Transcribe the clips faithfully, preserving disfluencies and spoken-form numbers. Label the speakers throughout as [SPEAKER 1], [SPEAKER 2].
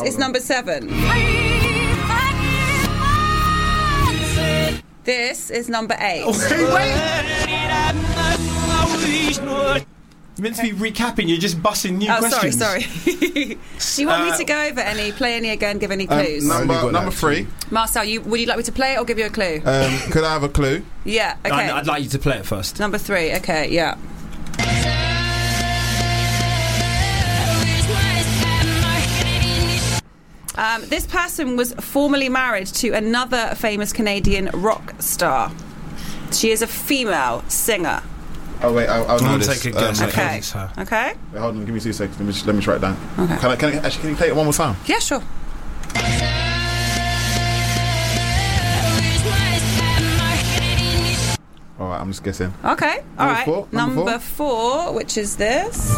[SPEAKER 1] is number seven. This is number eight.
[SPEAKER 2] You're meant to be recapping, you're just busting new
[SPEAKER 1] oh,
[SPEAKER 2] questions.
[SPEAKER 1] sorry, sorry. Do you want uh, me to go over any, play any again, give any clues?
[SPEAKER 3] Um, number number three.
[SPEAKER 1] Marcel, you, would you like me to play it or give you a clue?
[SPEAKER 3] Um, could I have a clue?
[SPEAKER 1] Yeah, okay.
[SPEAKER 2] I'd, I'd like you to play it first.
[SPEAKER 1] Number three, okay, yeah. Um, this person was formerly married to another famous Canadian rock star. She is a female singer.
[SPEAKER 3] Oh wait, I'll, I'll know this.
[SPEAKER 2] Take a guess.
[SPEAKER 3] Um,
[SPEAKER 1] okay. Okay.
[SPEAKER 3] Wait, hold on, give me two seconds. Let me let me try it down.
[SPEAKER 1] Okay.
[SPEAKER 3] Can I, can I actually can you play it one more time?
[SPEAKER 1] Yeah, sure.
[SPEAKER 3] All right, I'm just guessing.
[SPEAKER 1] Okay. All
[SPEAKER 3] Number
[SPEAKER 1] right.
[SPEAKER 3] four, number
[SPEAKER 1] Number
[SPEAKER 3] four.
[SPEAKER 1] four, which is this.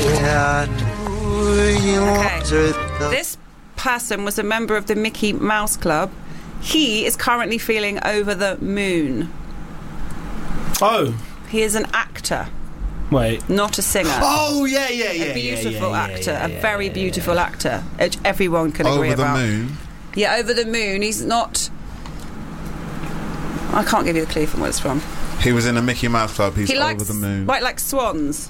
[SPEAKER 1] Okay. This person was a member of the Mickey Mouse Club. He is currently feeling over the moon.
[SPEAKER 2] Oh.
[SPEAKER 1] He is an actor.
[SPEAKER 2] Wait.
[SPEAKER 1] Not a singer.
[SPEAKER 2] Oh, yeah, yeah, yeah.
[SPEAKER 1] A beautiful
[SPEAKER 2] yeah, yeah, yeah,
[SPEAKER 1] actor.
[SPEAKER 2] yeah, yeah,
[SPEAKER 1] a very
[SPEAKER 2] yeah,
[SPEAKER 1] beautiful
[SPEAKER 2] yeah.
[SPEAKER 1] actor. Which everyone can agree
[SPEAKER 3] Over the
[SPEAKER 1] about.
[SPEAKER 3] moon.
[SPEAKER 1] Yeah, over the moon. He's not... I can't give you the clue from where it's from.
[SPEAKER 3] He was in a Mickey Mouse Club. He's
[SPEAKER 1] he
[SPEAKER 3] over
[SPEAKER 1] likes,
[SPEAKER 3] the moon.
[SPEAKER 1] Like, like swans.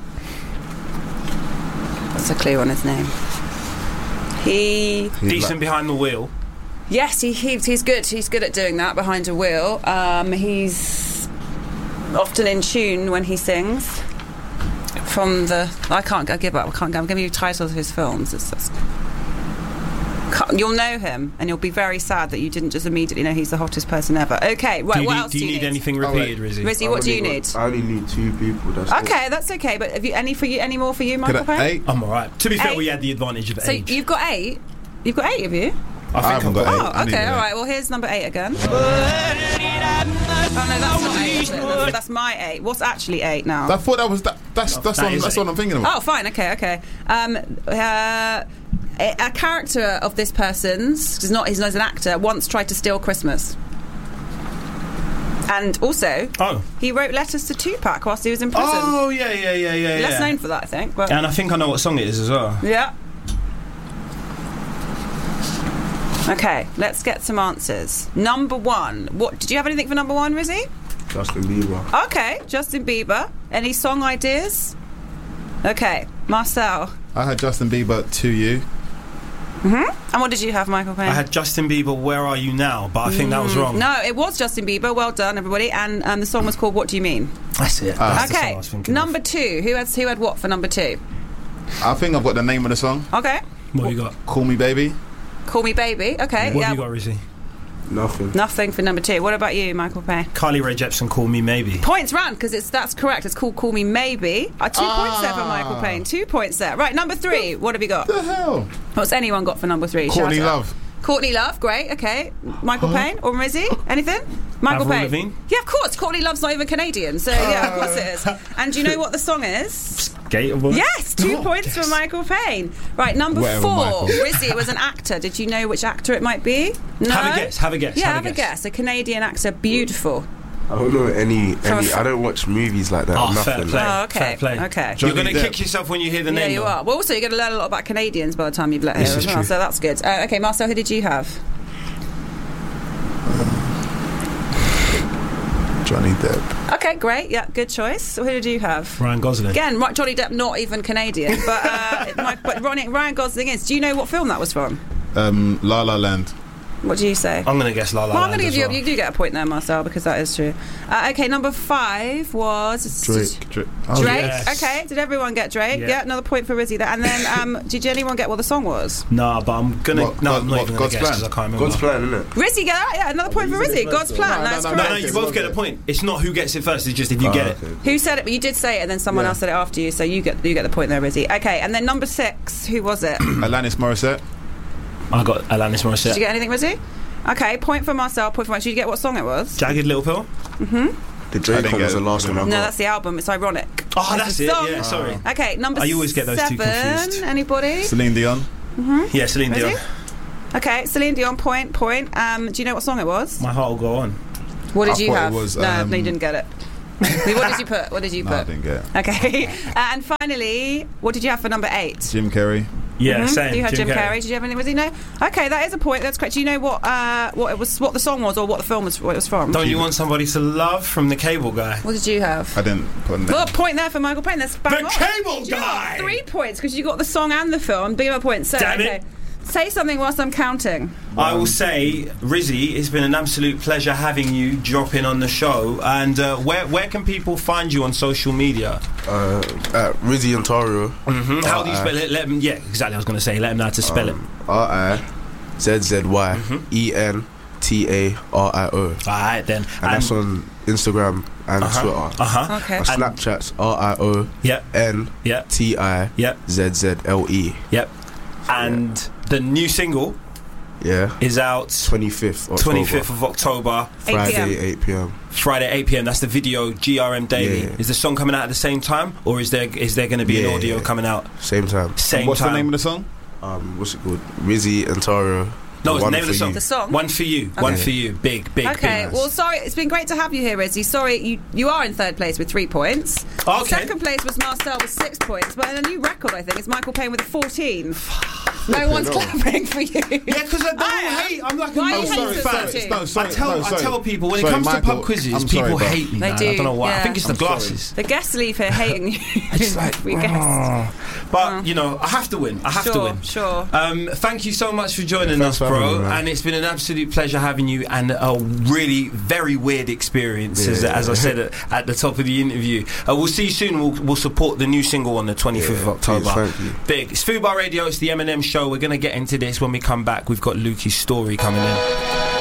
[SPEAKER 1] That's a clue on his name. He...
[SPEAKER 3] He's
[SPEAKER 2] Decent
[SPEAKER 3] like,
[SPEAKER 2] behind the wheel.
[SPEAKER 1] Yes, he, he's, he's good. He's good at doing that behind a wheel. Um, he's often in tune when he sings. From the... I can't... I give up. I can't... I'm giving you titles of his films. It's just... You'll know him, and you'll be very sad that you didn't just immediately know he's the hottest person ever. Okay, right,
[SPEAKER 2] do you
[SPEAKER 1] what
[SPEAKER 2] need,
[SPEAKER 1] else
[SPEAKER 2] do you need,
[SPEAKER 1] need?
[SPEAKER 2] anything repeated, Rizzy?
[SPEAKER 1] Rizzy, what do you need?
[SPEAKER 4] Got, I only need two people. That's
[SPEAKER 1] okay,
[SPEAKER 4] it.
[SPEAKER 1] that's okay. But have you any for you? Any more for you, Michael
[SPEAKER 3] Could I,
[SPEAKER 1] Payne?
[SPEAKER 3] eight?
[SPEAKER 2] I'm alright. To be fair,
[SPEAKER 1] Eight.
[SPEAKER 2] we had the advantage of
[SPEAKER 1] So
[SPEAKER 2] age.
[SPEAKER 1] you've got eight. You've got eight of you.
[SPEAKER 2] I think
[SPEAKER 3] I haven't
[SPEAKER 2] I've
[SPEAKER 3] got eight.
[SPEAKER 1] Oh,
[SPEAKER 3] I need
[SPEAKER 1] okay,
[SPEAKER 3] eight.
[SPEAKER 1] all right. Well, here's number eight again. Oh no, that's not eight. Is it? That's, that's my eight. What's actually eight now?
[SPEAKER 3] I thought that was that. That's that's
[SPEAKER 2] That
[SPEAKER 3] what
[SPEAKER 2] is
[SPEAKER 3] that's
[SPEAKER 2] eight.
[SPEAKER 3] what I'm thinking about.
[SPEAKER 1] Oh, fine. Okay, okay. Um, uh, a, a character of this person's, he's not, he's not an actor, once tried to steal Christmas. And also,
[SPEAKER 2] Oh.
[SPEAKER 1] he wrote letters to Tupac whilst he was in prison.
[SPEAKER 2] Oh, yeah, yeah, yeah, yeah,
[SPEAKER 1] Less
[SPEAKER 2] yeah.
[SPEAKER 1] known for that, I think. But
[SPEAKER 2] And I think I know what song it is as well.
[SPEAKER 1] yeah. Okay, let's get some answers. Number one. What did you have anything for number one, Rizzy?
[SPEAKER 4] Justin Bieber.
[SPEAKER 1] Okay, Justin Bieber. Any song ideas? Okay, Marcel.
[SPEAKER 3] I had Justin Bieber to you.
[SPEAKER 1] Mm-hmm. And what did you have, Michael Payne?
[SPEAKER 2] I had Justin Bieber, Where Are You Now? But I think that was wrong.
[SPEAKER 1] No, it was Justin Bieber. Well done, everybody. And um, the song was called What Do You Mean?
[SPEAKER 2] That's it. That's the song I
[SPEAKER 1] Okay,
[SPEAKER 2] was thinking
[SPEAKER 1] number
[SPEAKER 2] of.
[SPEAKER 1] two. Who had who had what for number two?
[SPEAKER 3] I think I've got the name of the song.
[SPEAKER 1] Okay,
[SPEAKER 2] What have you got?
[SPEAKER 3] Call Me Baby.
[SPEAKER 1] Call Me Baby. Okay,
[SPEAKER 2] What
[SPEAKER 1] yeah.
[SPEAKER 2] have you got, Rizzy?
[SPEAKER 4] Nothing.
[SPEAKER 1] Nothing for number two. What about you, Michael Payne?
[SPEAKER 2] Carly Rae Jepsen, Call Me Maybe.
[SPEAKER 1] Points round because it's that's correct. It's called Call Me Maybe. Uh, two
[SPEAKER 3] Ah.
[SPEAKER 1] points there for Michael Payne. Two points there. Right, number three. What have you got?
[SPEAKER 3] The hell?
[SPEAKER 1] What's anyone got for number three?
[SPEAKER 3] Courtney
[SPEAKER 1] Shout it out.
[SPEAKER 3] Love.
[SPEAKER 1] Courtney Love, great, okay. Michael
[SPEAKER 3] Huh?
[SPEAKER 1] Payne or Rizzy? Anything? Michael
[SPEAKER 2] Avril
[SPEAKER 1] Payne.
[SPEAKER 2] Lavigne?
[SPEAKER 1] Yeah, of course. Courtney Love's not even Canadian, so yeah, of course it is. And do you know what the song is?
[SPEAKER 2] Skater Boy?
[SPEAKER 1] Yes, two
[SPEAKER 2] Oh,
[SPEAKER 1] points
[SPEAKER 2] yes.
[SPEAKER 1] for Michael Payne. Right, number
[SPEAKER 3] Whatever,
[SPEAKER 1] four.
[SPEAKER 3] Michael.
[SPEAKER 1] Rizzy was an actor. Did you know which actor it might be? No?
[SPEAKER 2] Have a guess, have a guess.
[SPEAKER 1] Yeah,
[SPEAKER 2] have,
[SPEAKER 1] have a guess. A Canadian actor, beautiful.
[SPEAKER 4] I don't know any.
[SPEAKER 1] From
[SPEAKER 4] any
[SPEAKER 1] a-
[SPEAKER 4] I don't watch movies like that.
[SPEAKER 2] Oh,
[SPEAKER 4] nothing.
[SPEAKER 2] fair play.
[SPEAKER 1] Oh, okay.
[SPEAKER 2] Fair play.
[SPEAKER 1] Okay.
[SPEAKER 2] You're
[SPEAKER 3] Johnny
[SPEAKER 2] going to
[SPEAKER 3] Depp.
[SPEAKER 2] kick yourself when you hear the
[SPEAKER 1] Yeah,
[SPEAKER 2] name.
[SPEAKER 1] you
[SPEAKER 2] though.
[SPEAKER 1] are. Well, also, you're going to learn a lot about Canadians by the time you've let
[SPEAKER 2] This
[SPEAKER 1] here
[SPEAKER 2] is
[SPEAKER 1] as well,
[SPEAKER 2] true.
[SPEAKER 1] so that's good. Uh, okay, Marcel, who did you have?
[SPEAKER 3] Johnny Depp.
[SPEAKER 1] Okay, great. Yeah, good choice. So who did you have?
[SPEAKER 2] Ryan Gosling.
[SPEAKER 1] Again, Ro- Johnny Depp, not even Canadian, but uh, it might, but Ron- Ryan Gosling is. Do you know what film that was from?
[SPEAKER 3] Um, La La Land.
[SPEAKER 1] What do you say?
[SPEAKER 2] I'm going to guess La La
[SPEAKER 1] well, I'm
[SPEAKER 2] Land
[SPEAKER 1] going to give
[SPEAKER 2] as
[SPEAKER 1] you.
[SPEAKER 2] well.
[SPEAKER 1] You do get a point there, Marcel, because that is true. Uh, okay, number five was
[SPEAKER 3] Drake. Drake. Oh,
[SPEAKER 1] Drake.
[SPEAKER 2] yes.
[SPEAKER 1] Okay, did everyone get Drake?
[SPEAKER 2] Yeah.
[SPEAKER 1] Yeah, another point for Rizzy there. And then, um, did anyone get what the song was?
[SPEAKER 2] Nah, but I'm going to...
[SPEAKER 3] What,
[SPEAKER 2] No,
[SPEAKER 3] God-
[SPEAKER 2] I'm not
[SPEAKER 3] what,
[SPEAKER 2] even going
[SPEAKER 3] God's
[SPEAKER 2] to guess
[SPEAKER 3] plan?
[SPEAKER 2] because I can't remember.
[SPEAKER 4] God's plan, isn't it?
[SPEAKER 1] Rizzy get that? Yeah, another point for
[SPEAKER 4] you said
[SPEAKER 1] Rizzy.
[SPEAKER 4] it
[SPEAKER 1] God's
[SPEAKER 4] first,
[SPEAKER 1] plan.
[SPEAKER 3] though.
[SPEAKER 1] That's
[SPEAKER 3] No, no,
[SPEAKER 2] No,
[SPEAKER 1] correct.
[SPEAKER 2] no, you both get a point. It's not who gets it first, it's just if you
[SPEAKER 4] Oh,
[SPEAKER 2] get it.
[SPEAKER 4] okay.
[SPEAKER 1] Who said it? But you did say it, and then someone
[SPEAKER 2] Yeah.
[SPEAKER 1] else said it after you, so you get you get the point there, Rizzy. Okay, and then number six, who was it? Did
[SPEAKER 3] Alanis Morissette.
[SPEAKER 2] I got Alanis Morissette.
[SPEAKER 1] you get anything, Rizzy? Okay, point for Marcel, point for Mike. Did you get what song it was?
[SPEAKER 2] Jagged Little Pill?
[SPEAKER 4] The
[SPEAKER 3] I
[SPEAKER 4] Drake
[SPEAKER 3] didn't
[SPEAKER 4] one
[SPEAKER 3] get
[SPEAKER 4] was the
[SPEAKER 3] it.
[SPEAKER 4] last one I
[SPEAKER 1] No,
[SPEAKER 4] got.
[SPEAKER 1] that's the album. It's ironic.
[SPEAKER 2] Oh, that's
[SPEAKER 1] the
[SPEAKER 2] it.
[SPEAKER 1] song.
[SPEAKER 2] Yeah, sorry.
[SPEAKER 1] Okay, number
[SPEAKER 2] I always get those two
[SPEAKER 1] seven.
[SPEAKER 2] confused.
[SPEAKER 1] Anybody?
[SPEAKER 3] Celine Dion.
[SPEAKER 2] Yeah, Celine
[SPEAKER 1] Rizzy?
[SPEAKER 2] Dion.
[SPEAKER 1] Okay, Celine Dion, point, point. Um, do you know what song it was?
[SPEAKER 2] My heart will go on.
[SPEAKER 1] What did
[SPEAKER 3] I
[SPEAKER 1] you
[SPEAKER 3] thought it
[SPEAKER 1] have?
[SPEAKER 3] was,
[SPEAKER 1] no,
[SPEAKER 3] um,
[SPEAKER 1] no, you didn't get it. What did you put? What did you
[SPEAKER 3] No, I
[SPEAKER 1] put?
[SPEAKER 3] didn't get it.
[SPEAKER 1] Okay, uh, and finally, what did you have for number eight?
[SPEAKER 3] Jim Carrey.
[SPEAKER 2] Yeah,
[SPEAKER 1] Mhm.
[SPEAKER 2] same.
[SPEAKER 1] You had Jim,
[SPEAKER 2] Jim
[SPEAKER 1] Carrey.
[SPEAKER 2] Carrey.
[SPEAKER 1] Did you have anything? Was he no? Okay, that is a point. That's correct. Do you know what uh, what it was? What the song was, or what the film was? What it was from?
[SPEAKER 2] Don't you want somebody to love from the Cable Guy?
[SPEAKER 1] What did you have?
[SPEAKER 3] I didn't put
[SPEAKER 1] Well,
[SPEAKER 3] that.
[SPEAKER 1] a point there for Michael Payne. That's bang
[SPEAKER 2] The
[SPEAKER 1] on.
[SPEAKER 2] Cable
[SPEAKER 1] You got
[SPEAKER 2] Guy!
[SPEAKER 1] Three points because you got the song and the film. Big of a point. So,
[SPEAKER 2] Damn it.
[SPEAKER 1] okay. Say something whilst I'm counting.
[SPEAKER 2] I will say, Rizzy, it's been an absolute pleasure having you drop in on the show. And uh, where where can people find you on social media?
[SPEAKER 4] Uh, at Rizzy Ontario.
[SPEAKER 2] Mm-hmm. How do you spell it? Let them, yeah, exactly. I was going to say, let them know how to spell
[SPEAKER 4] Um, R I Z Z Y E N T A R I O.
[SPEAKER 2] it. All right, then.
[SPEAKER 4] And that's on Instagram and
[SPEAKER 2] uh-huh.
[SPEAKER 4] Twitter.
[SPEAKER 2] Uh-huh.
[SPEAKER 1] Okay.
[SPEAKER 4] My Snapchat's R I O
[SPEAKER 2] Yep,
[SPEAKER 4] N
[SPEAKER 2] yep,
[SPEAKER 4] T I
[SPEAKER 2] yep,
[SPEAKER 4] Z Z L E.
[SPEAKER 2] yep. And the new single
[SPEAKER 4] Yeah.
[SPEAKER 2] is out
[SPEAKER 4] twenty-fifth October.
[SPEAKER 2] twenty-fifth of October,
[SPEAKER 4] Friday, eight p.m.
[SPEAKER 2] Friday, eight p.m. That's the video, G R M Daily.
[SPEAKER 4] Yeah.
[SPEAKER 2] Is the song coming out at the same time, or is there is there going to be an
[SPEAKER 4] Yeah.
[SPEAKER 2] audio coming out
[SPEAKER 4] Same time.
[SPEAKER 2] same
[SPEAKER 3] What's
[SPEAKER 2] time?
[SPEAKER 3] the name of the song?
[SPEAKER 4] Um, what's it called? Rizzy Ontario.
[SPEAKER 2] No, it's the
[SPEAKER 4] One
[SPEAKER 2] name of the
[SPEAKER 4] for
[SPEAKER 2] song.
[SPEAKER 4] You.
[SPEAKER 1] The song?
[SPEAKER 2] One for you. One
[SPEAKER 4] Okay.
[SPEAKER 2] for you. Big, big,
[SPEAKER 1] Okay,
[SPEAKER 2] big.
[SPEAKER 1] well, sorry, it's been great to have you here, Izzy. Sorry, you you are in third place with three points.
[SPEAKER 2] Okay.
[SPEAKER 1] Second place was Marcel with six points, but in a new record, I think, it's Michael Payne with fourteen. No one's clapping for you.
[SPEAKER 2] Yeah, because I don't
[SPEAKER 1] I am.
[SPEAKER 2] hate. I'm like a
[SPEAKER 1] Why
[SPEAKER 2] no
[SPEAKER 1] you hate
[SPEAKER 2] sorry
[SPEAKER 1] us
[SPEAKER 2] fan.
[SPEAKER 1] so much?
[SPEAKER 3] No, sorry,
[SPEAKER 2] I tell
[SPEAKER 3] no,
[SPEAKER 2] I
[SPEAKER 3] sorry.
[SPEAKER 2] tell people when
[SPEAKER 3] Sorry,
[SPEAKER 2] it comes
[SPEAKER 3] Michael,
[SPEAKER 2] to pub quizzes,
[SPEAKER 3] I'm
[SPEAKER 2] people
[SPEAKER 3] sorry, bro.
[SPEAKER 2] hate me.
[SPEAKER 1] They
[SPEAKER 2] man.
[SPEAKER 1] do,
[SPEAKER 2] I don't know why. I
[SPEAKER 1] yeah.
[SPEAKER 2] think it's the
[SPEAKER 3] I'm sorry.
[SPEAKER 2] glasses.
[SPEAKER 1] The guests leave here hating you.
[SPEAKER 2] It's like,
[SPEAKER 1] we guessed.
[SPEAKER 2] oh. But you know, I have to win. I have
[SPEAKER 1] sure,
[SPEAKER 2] to win.
[SPEAKER 1] Sure.
[SPEAKER 2] Um, thank you so much for joining
[SPEAKER 3] Thanks
[SPEAKER 2] us,
[SPEAKER 3] for having
[SPEAKER 2] bro.
[SPEAKER 3] me, man.
[SPEAKER 2] And it's been an absolute pleasure having you, and a really very weird experience, as,
[SPEAKER 4] Yeah.
[SPEAKER 2] as I said at, at the top of the interview. Uh, we'll see you soon. We'll, we'll support the new single on the twenty-fifth of
[SPEAKER 4] Yeah,
[SPEAKER 2] October.
[SPEAKER 4] please, thank you.
[SPEAKER 2] Big. It's Food Bar Radio. It's the M and M show. We're going to get into this when we come back. We've got Lukey's story coming in.